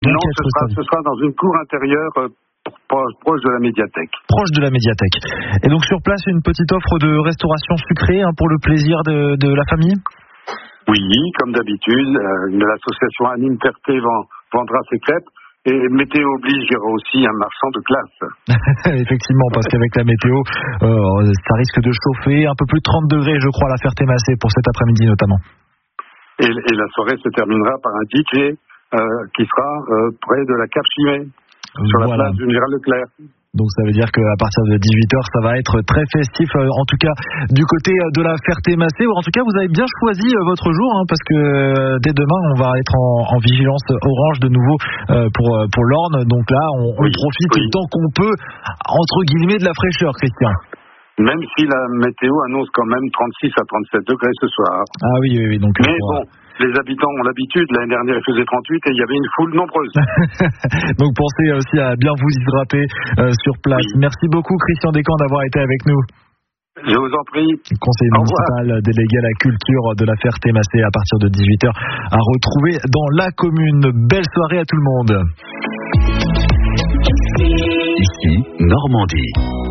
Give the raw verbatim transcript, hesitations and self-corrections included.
Non, ce sera, ce sera dans une cour intérieure euh, proche, proche de la médiathèque. Proche de la médiathèque. Et donc sur place, une petite offre de restauration sucrée hein, pour le plaisir de, de la famille ? Oui, comme d'habitude, euh, l'association Anime Ferté vend, vendra ses crêpes. Et météo oblige, il y aura aussi un marchand de glace. Effectivement, parce qu'avec la météo, euh, ça risque de chauffer un peu plus de trente degrés, je crois, à la Ferté-Massé pour cet après-midi notamment. Et, et la soirée se terminera par un D J euh, qui sera euh, près de la Cap Chimay, sur la voilà. place du Général Leclerc. Donc ça veut dire qu'à partir de dix-huit heures, ça va être très festif, en tout cas du côté de la Ferté-Massé. En tout cas, vous avez bien choisi votre jour, hein, parce que dès demain, on va être en, en vigilance orange de nouveau euh, pour, pour l'Orne. Donc là, on, on oui, profite oui. tant qu'on peut, entre guillemets, de la fraîcheur, Christian. Même si la météo annonce quand même trente-six à trente-sept degrés ce soir. Ah oui, oui, oui. Donc, Mais pour... bon, les habitants ont l'habitude. L'année dernière, il faisait trente-huit et il y avait une foule nombreuse. Donc pensez aussi à bien vous hydrater euh, sur place. Oui. Merci beaucoup, Christian Descamps, d'avoir été avec nous. Je vous en prie. Conseiller municipal délégué à la culture de la Ferté-Massé à partir de dix-huit heures à retrouver dans la commune. Belle soirée à tout le monde. Ici, Normandie.